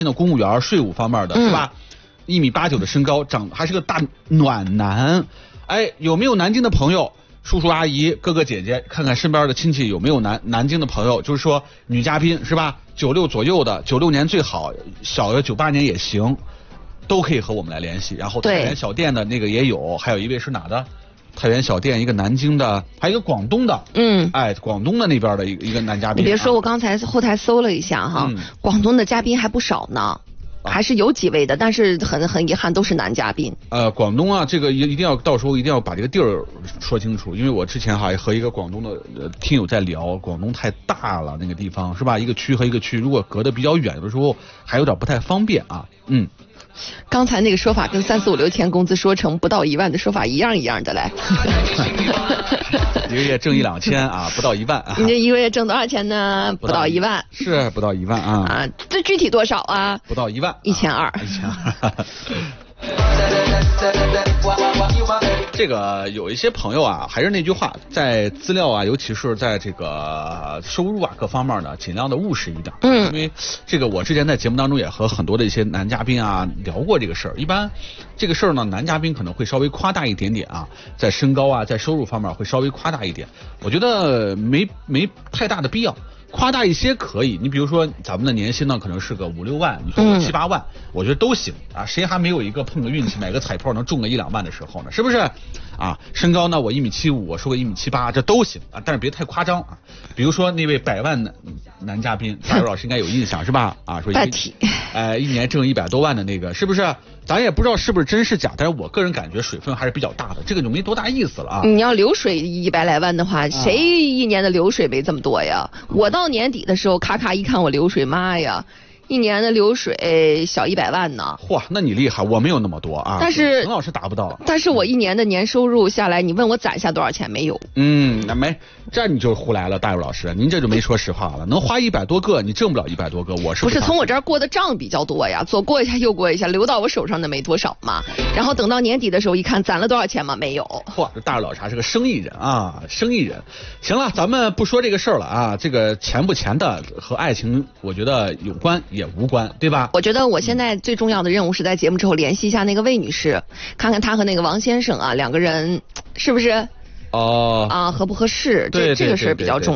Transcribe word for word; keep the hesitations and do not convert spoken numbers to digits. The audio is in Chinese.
的公务员、税务方面的、嗯、是吧？一米八九的身高，长还是个大暖男。哎，有没有南京的朋友？叔叔阿姨哥哥姐姐，看看身边的亲戚有没有南南京的朋友，就是说女嘉宾是吧？九六左右的，九六年最好，小的九八年也行，都可以和我们来联系。然后太原小店的那个也有，还有一位是哪的？太原小店，一个南京的，还有一个广东的， 嗯， 哎，广东的那边的一个一个男嘉宾。 你别说，我刚才后台搜了一下哈，嗯、广东的嘉宾还不少呢。还是有几位的，但是很很遗憾都是男嘉宾。 呃，广东啊，这个一定要到时候一定要把这个地儿说清楚，因为我之前哈和一个广东的听友在聊，广东太大了那个地方是吧？一个区和一个区如果隔得比较远，有的时候还有点不太方便啊。嗯。 刚才那个说法跟三四五六千工资说成不到一万的说法一样一样的嘞。 一个月挣一两千啊，不到一万啊。 你这一个月挣多少钱呢？不到一万。 是不到一万啊。 啊，这具体多少啊？ 不到一万。 一千二。 一千二。这个有一些朋友啊，还是那句话，在资料啊，尤其是在这个收入啊各方面呢，尽量的务实一点。 嗯， 因为这个我之前在节目当中也和很多的一些男嘉宾啊聊过这个事儿。一般这个事儿呢，男嘉宾可能会稍微夸大一点点啊，在身高啊，在收入方面会稍微夸大一点。我觉得没没太大的必要。夸大一些可以，你比如说咱们的年薪呢，可能是个五六万，你说七八万、嗯，我觉得都行啊。谁还没有一个碰个运气，买个彩票能中个一两万的时候呢？是不是？啊，身高呢，我一米七五，我说个一米七八，这都行啊，但是别太夸张啊。比如说那位百万男男嘉宾，大刘老师应该有印象是吧？啊，说一呃一年挣一百多万的那个，是不是？咱也不知道是不是真是假，但是我个人感觉水分还是比较大的，这个就没多大意思了啊。 你要流水一百来万的话，谁一年的流水没这么多呀？啊、我到年底的时候，咔咔一看我流水，妈呀！一年的流水小一百万呢。 嚯，那你厉害，我没有那么多啊。 但是陈老师达不到。 但是我一年的年收入下来，你问我攒下多少钱没有？ 嗯，那没，这你就胡来了，大佑老师，您这就没说实话了。能花一百多个，你挣不了一百多个，我是不是从我这儿过的账比较多呀？左过一下右过一下，流到我手上的没多少嘛。然后等到年底的时候一看，攒了多少钱嘛？没有。 嚯，这大佑老师还是个生意人啊，生意人。行了，咱们不说这个事儿了啊，这个钱不钱的和爱情，我觉得有关也无关，对吧？ 我觉得我现在最重要的任务是在节目之后联系一下那个魏女士，看看她和那个王先生啊两个人是不是哦、 呃、啊合不合适，这这个事儿比较重要。